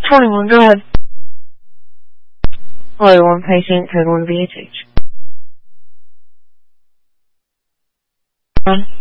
21, go ahead. Hello, one patient, code 1 VHH.